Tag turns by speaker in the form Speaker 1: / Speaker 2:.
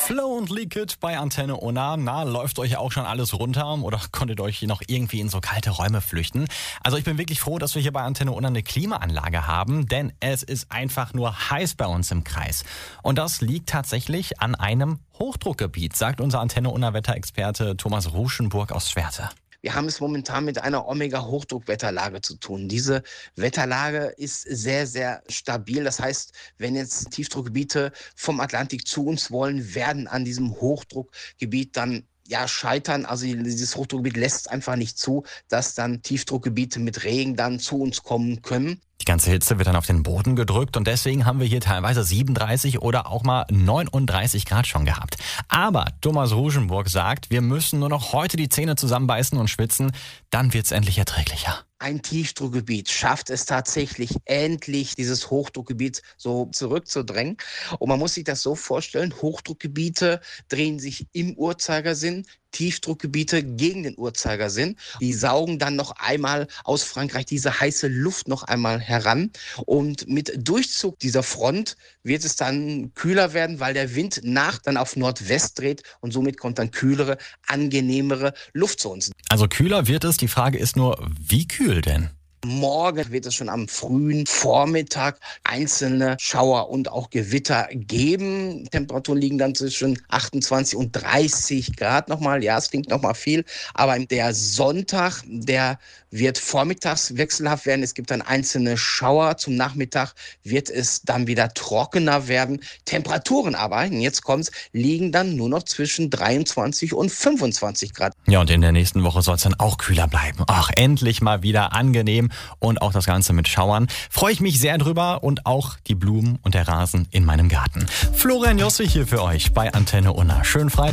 Speaker 1: Flo und Liquid bei Antenne Unna. Na, läuft euch auch schon alles runter oder konntet euch noch irgendwie in so kalte Räume flüchten? Also ich bin wirklich froh, dass wir hier bei Antenne Unna eine Klimaanlage haben, denn es ist einfach nur heiß bei uns im Kreis. Und das liegt tatsächlich an einem Hochdruckgebiet, sagt unser Antenne Unna Wetterexperte Thomas Ruschenburg aus Schwerte.
Speaker 2: Wir haben es momentan mit einer Omega-Hochdruckwetterlage zu tun. Diese Wetterlage ist sehr, sehr stabil. Das heißt, wenn jetzt Tiefdruckgebiete vom Atlantik zu uns wollen, werden an diesem Hochdruckgebiet dann scheitern. Also dieses Hochdruckgebiet lässt einfach nicht zu, dass dann Tiefdruckgebiete mit Regen dann zu uns kommen können.
Speaker 1: Die ganze Hitze wird dann auf den Boden gedrückt und deswegen haben wir hier teilweise 37 oder auch mal 39 Grad schon gehabt. Aber Thomas Ruschenburg sagt, wir müssen nur noch heute die Zähne zusammenbeißen und schwitzen, dann wird's endlich erträglicher.
Speaker 2: Ein Tiefdruckgebiet schafft es tatsächlich endlich, dieses Hochdruckgebiet so zurückzudrängen. Und man muss sich das so vorstellen, Hochdruckgebiete drehen sich im Uhrzeigersinn, Tiefdruckgebiete gegen den Uhrzeigersinn. Die saugen dann noch einmal aus Frankreich diese heiße Luft noch einmal heran. Und mit Durchzug dieser Front wird es dann kühler werden, weil der Wind dann auf Nordwest dreht und somit kommt dann kühlere, angenehmere Luft zu uns.
Speaker 1: Also kühler wird es, die Frage ist nur, wie kühl denn?
Speaker 2: Morgen wird es schon am frühen Vormittag einzelne Schauer und auch Gewitter geben. Temperaturen liegen dann zwischen 28 und 30 Grad nochmal. Ja, es klingt nochmal viel, aber der Sonntag, der wird vormittags wechselhaft werden. Es gibt dann einzelne Schauer. Zum Nachmittag wird es dann wieder trockener werden. Temperaturen aber, jetzt kommt's, liegen dann nur noch zwischen 23 und 25 Grad.
Speaker 1: Ja, und in der nächsten Woche soll es dann auch kühler bleiben. Ach, endlich mal wieder angenehm und auch das Ganze mit Schauern. Freue ich mich sehr drüber und auch die Blumen und der Rasen in meinem Garten. Florian Josse hier für euch bei Antenne Unna. Schönen Freitag.